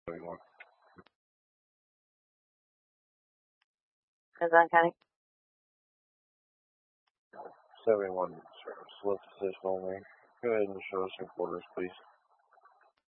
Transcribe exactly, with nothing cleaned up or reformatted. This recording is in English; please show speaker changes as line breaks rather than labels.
seventy-one.
Amazon County.
seventy-one, sir. Select position only. Go ahead and show us your quarters, please.